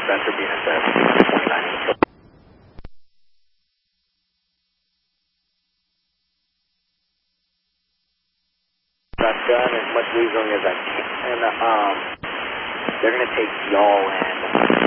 Spencer, BNSF 29. I've done as much rezoning as I can, and they're going to take y'all in